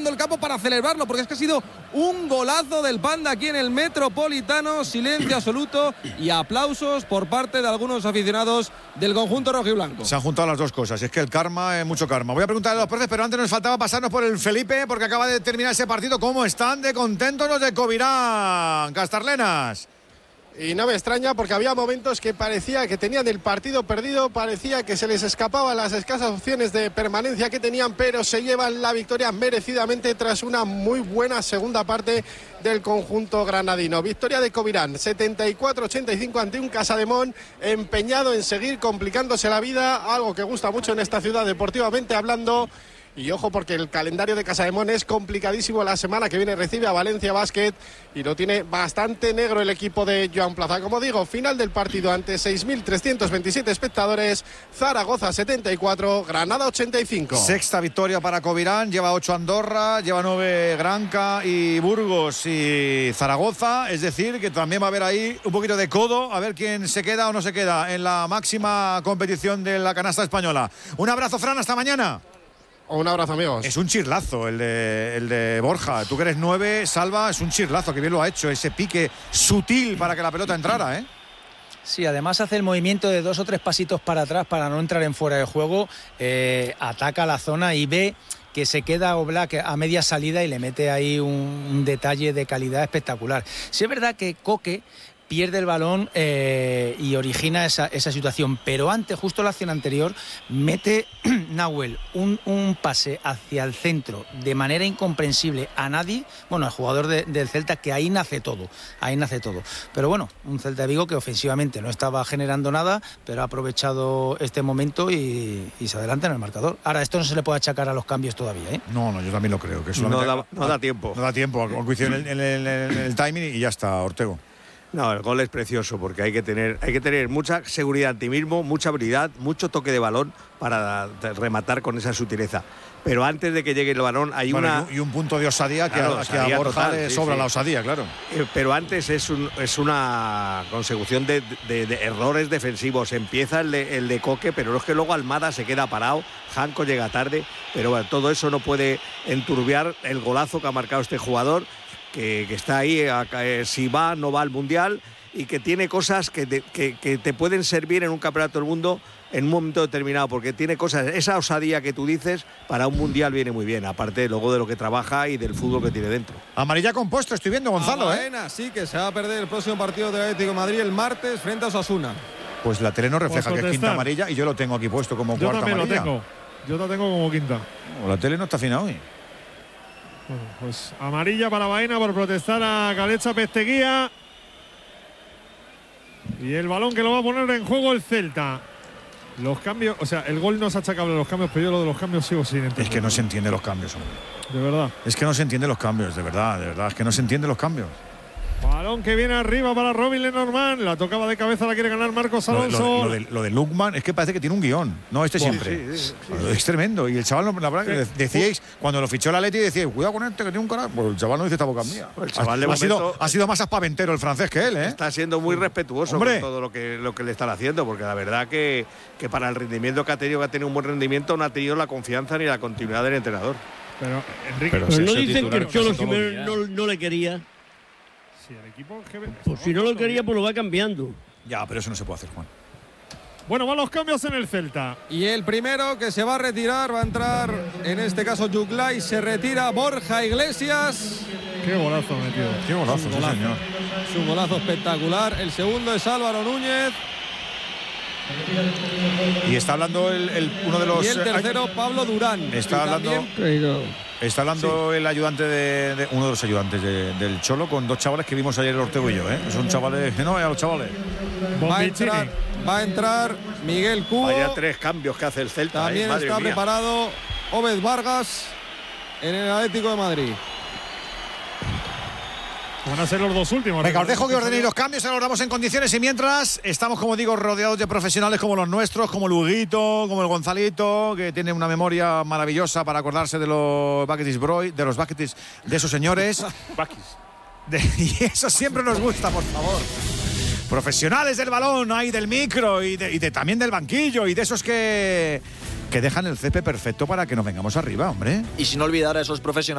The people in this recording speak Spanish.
el campo para celebrarlo, porque es que ha sido un golazo del Panda aquí en el Metropolitano. Silencio absoluto y aplausos por parte de algunos aficionados del conjunto rojiblanco. Se han juntado las dos cosas, es que el karma es mucho karma. Voy a preguntarle a los profes, pero antes nos faltaba pasarnos por el Felipe, porque acaba de terminar ese partido. ¿Cómo están de contentos los de Covirán, Castarlenas? Y no me extraña, porque había momentos que parecía que tenían el partido perdido, parecía que se les escapaban las escasas opciones de permanencia que tenían, pero se llevan la victoria merecidamente tras una muy buena segunda parte del conjunto granadino. Victoria de Covirán, 74-85 ante un Casademón empeñado en seguir complicándose la vida, algo que gusta mucho en esta ciudad deportivamente hablando. Y ojo, porque el calendario de Casademón es complicadísimo. La semana que viene recibe a Valencia Basket y lo tiene bastante negro el equipo de Joan Plaza. Como digo, final del partido ante 6.327 espectadores. Zaragoza 74, Granada 85. Sexta victoria para Covirán, lleva 8 Andorra, lleva 9 Granca y Burgos y Zaragoza. Es decir, que también va a haber ahí un poquito de codo, a ver quién se queda o no se queda en la máxima competición de la canasta española. Un abrazo, Fran, hasta mañana. Un abrazo, amigos. Es un chirlazo el de Borja. Tú que eres 9, Salva, es un chirlazo, que bien lo ha hecho. Ese pique sutil para que la pelota entrara, ¿eh? Sí, además hace el movimiento de 2 o 3 pasitos para atrás para no entrar en fuera de juego. Ataca la zona y ve que se queda Oblak a media salida y le mete ahí un detalle de calidad espectacular. Sí es verdad que Coque pierde el balón y origina esa situación, pero antes, justo la acción anterior, mete Nahuel un pase hacia el centro de manera incomprensible a nadie, bueno, al jugador del Celta, que ahí nace todo, pero bueno, un Celta de Vigo que ofensivamente no estaba generando nada, pero ha aprovechado este momento y se adelanta en el marcador. Ahora, esto no se le puede achacar a los cambios todavía, ¿eh? No, yo también lo creo, que no da tiempo. No da tiempo, con coincidir en el timing y ya está, Ortego. No, el gol es precioso porque hay que tener mucha seguridad en ti mismo, mucha habilidad, mucho toque de balón para rematar con esa sutileza. Pero antes de que llegue el balón hay y un punto de osadía, claro, que a Borja total, le sobra la osadía, claro. Pero antes es una consecución de errores defensivos. Empieza el de Coque, pero es que luego Almada se queda parado, Janko llega tarde, pero bueno, todo eso no puede enturbiar el golazo que ha marcado este jugador. Que está ahí, si va, no va al Mundial, y que tiene cosas que te pueden servir en un campeonato del mundo en un momento determinado, porque tiene cosas, esa osadía que tú dices, para un Mundial viene muy bien, aparte luego de lo que trabaja y del fútbol que tiene dentro. Amarilla compuesto, estoy viendo, Gonzalo, Sí, que se va a perder el próximo partido del Atlético de Madrid el martes frente a Osasuna. Pues la tele no refleja que es quinta amarilla y yo lo tengo aquí puesto como cuarta amarilla. Yo lo tengo como quinta. La tele no está fina hoy. Bueno, pues amarilla para Baena por protestar a Caleza Pesteguía. Y el balón que lo va a poner en juego el Celta. Los cambios, o sea, el gol no es achacable a los cambios, pero yo lo de los cambios sigo sin entender. Es que no se entiende los cambios, hombre. De verdad. Es que no se entiende los cambios, de verdad, es que no se entiende los cambios. Balón que viene arriba para Robin Lenormand. La tocaba de cabeza, la quiere ganar Marcos Alonso. Lo de Lukman es que parece que tiene un guión. No, siempre. Sí. Es tremendo. Y el chaval, la verdad, que decíais, cuando lo fichó el Atleti, decíais, cuidado con este que tiene un carácter. Pues el chaval no dice esta boca mía. El chaval ha sido más aspaventero el francés que él, ¿eh? Está siendo muy respetuoso con todo lo que le están haciendo, porque la verdad que para el rendimiento que ha tenido un buen rendimiento, no ha tenido la confianza ni la continuidad del entrenador. Pero, Enrique, pero no dicen que el Cholo Simeone no le quería. Si el equipo pues si no lo quería, pues lo va cambiando. Ya, pero eso no se puede hacer, Juan. Bueno, van los cambios en el Celta. Y el primero que se va a retirar, va a entrar, en este caso Juglay, se retira Borja Iglesias. Qué golazo metido. Qué golazo, sí, señor. Es un golazo espectacular. El segundo es Álvaro Núñez. Y está hablando uno de los... Y el tercero, Pablo Durán. Está hablando el ayudante de uno de los ayudantes del Cholo con 2 chavales que vimos ayer el Ortego y yo, ¿eh? Son chavales... No, a los chavales. Va a entrar Miguel Cubo. Vaya 3 cambios que hace el Celta. También está preparado Obed Vargas en el Atlético de Madrid. Van a ser los 2 últimos. Venga, os dejo que ordenéis los cambios, ahora los damos en condiciones y mientras estamos, como digo, rodeados de profesionales como los nuestros, como Luguito, como el Gonzalito, que tiene una memoria maravillosa para acordarse de los Baketis Broy, de los Baketis, de esos señores. Y eso siempre nos gusta, por favor. Profesionales del balón, ahí del micro y también del banquillo y de esos que dejan el césped perfecto para que nos vengamos arriba, hombre. Y sin olvidar a esos profesionales